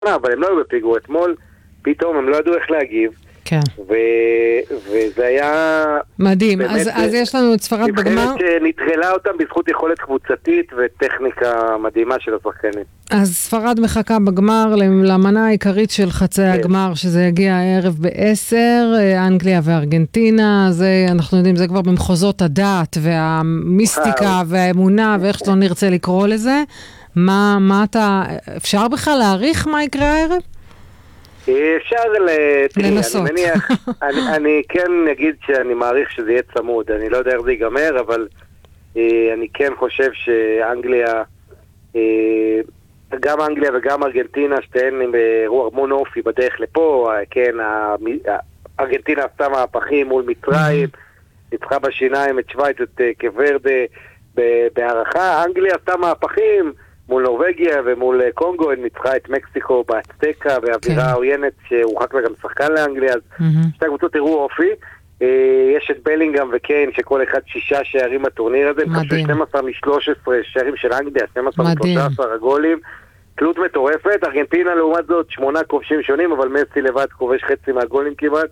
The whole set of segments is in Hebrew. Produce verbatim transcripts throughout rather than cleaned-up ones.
אבל הם לא היו בפיגור. אתמול פתאום הם לא ידעו איך להגיב. כן. ו- וזה היה... מדהים. אז, אז יש לנו את ספרד בגמר. נבחרת שנטרלה אותם בזכות יכולת קבוצתית וטכניקה מדהימה של השחקנים. אז ספרד מחכה בגמר למנה העיקרית של חצי כן. הגמר, שזה יגיע הערב בעשר, אנגליה וארגנטינה, זה, אנחנו יודעים, זה כבר במחוזות הדת והמיסטיקה והאמונה, ואיך שלא נרצה לקרוא לזה. מה, מה אתה... אפשר בכלל להעריך מה יקרה הערב? אפשר לנסות. אני מניח, אני, אני כן אגיד שאני מעריך שזה יהיה צמוד, אני לא יודע איך זה ייגמר, אבל אה, אני כן חושב שאנגליה, אה, גם אנגליה וגם ארגנטינה, שתיהן עם אירוע המון אופי בדרך לפה, כן, ארגנטינה עשתה מהפכים מול מצרים, ניצחה בשיניים את שווייץ, את קוורדה בהערכה, אנגליה עשתה מהפכים, מול נורווגיה ומול קונגו, הם ניצחה את מקסיקו באצטקה, באווירה עוינת שהורחק לה גם שחקן לאנגליה, אז שתי הקבוצות הראו אופי. יש את בלינגהם וקיין, שכל אחד שישה שערים בטורניר הזה, הם חשבו שתים עשרה משלוש עשרה שערים של אנגליה, שתים עשרה משלוש עשרה גולים, תלות מטורפת. ארגנטינה לעומת זאת, שמונה כובשים שונים, אבל מסי לבד כובש חצי מהגולים כמעט,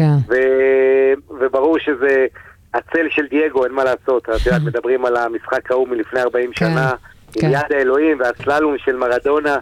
וברור שזה הצל של דייגו, אין מה לעשות, מדברים על המשחק ההוא מלפני ארבעים שנה, עם יד האלוהים והסללום של מרדונה,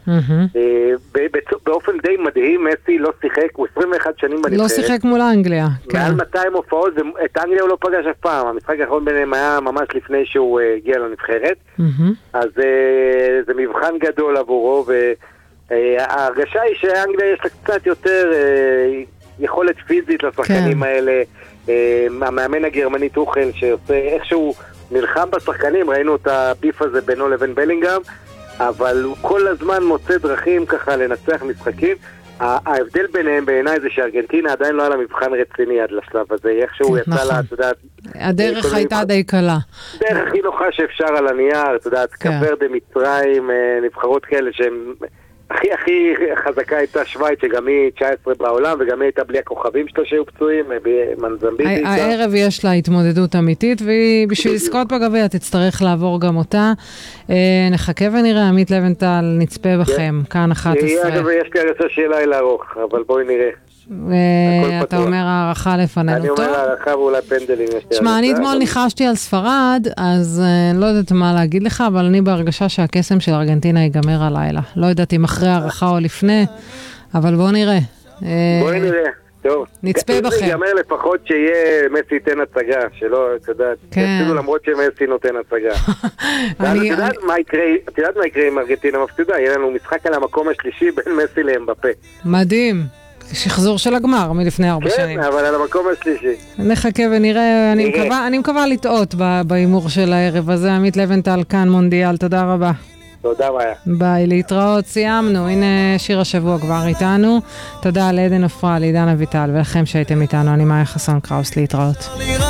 באופן די מדהים. מסי לא שיחק, הוא עשרים ואחת שנים בנבחרת, לא שיחק מול אנגליה, מעל מאתיים הופעות, ואת אנגליה הוא לא פגש אף פעם. המשחק האחרון ביניהם היה ממש לפני שהוא הגיע לנבחרת, אז זה מבחן גדול עבורו, וההרגשה היא שאנגליה יש לה קצת יותר יכולת פיזית לשחקנים האלה. המאמן הגרמני טוחל שעושה איכשהו נלחם בשחקנים, ראינו את הביף הזה בינו לבין בלינגהם, אבל הוא כל הזמן מוצא דרכים ככה לנצח משחקים. ההבדל ביניהם בעיניי זה שארגנטינה עדיין לא היה לה מבחן רציני עד לשלב הזה, איכשהו יצא לה, אתה יודעת, הדרך הייתה די קלה. דרך הכי נוחה שאפשר על הנייר, אתה יודעת, קוורדה, מצרים, נבחרות כאלה שהן הכי הכי חזקה הייתה שווייץ, שגם היא תשע עשרה בעולם, וגם היא הייתה בלי הכוכבים שלה שהיו פצועים, מנזמביט. הערב יש לה התמודדות אמיתית, ובשביל לזכות בגביע תצטרך לעבור גם אותה. נחכה ונראה, עמית לבנטל, נצפה בכם, כאן אחת עשרה. אגב, יש לי הרגשה שיהיה לילה ארוך, אבל בואי נראה. אתה אומר הערכה לפנינו. אני אומר הערכה ואולי פנדלים. שמע, אני אתמול ניחשתי על ספרד, אז לא יודעת מה להגיד לך, אבל אני בהרגשה שהקסם של ארגנטינה ייגמר הלילה. לא יודעת אם אחרי הערכה או לפני, אבל בואו נראה. בואי נראה, טוב. נצפה בכם. זה ייגמר לפחות שיהיה מסי ייתן הצגה, שלא, את יודעת, יפסידו למרות שמסי נותן הצגה. את יודעת מה יקרה עם ארגנטינה מפסידה? יהיה לנו משחק על המקום השלישי בין מסי לאמבפה. מדהים. שחזור של הגמר מלפני ארבע שנים. כן, אבל על המקום השלישי. נחכה ונראה, אני מקווה, אני מקווה לטעות באימור של הערב הזה. עמית לבנטל כאן מונדיאל, תודה רבה. תודה רבה. ביי, להתראות, סיימנו. הנה שיר השבוע כבר איתנו. תודה לעדן עפרה, לעידן אביטל ולכם שהייתם איתנו. אני מאיה חסון קראוס, להתראות.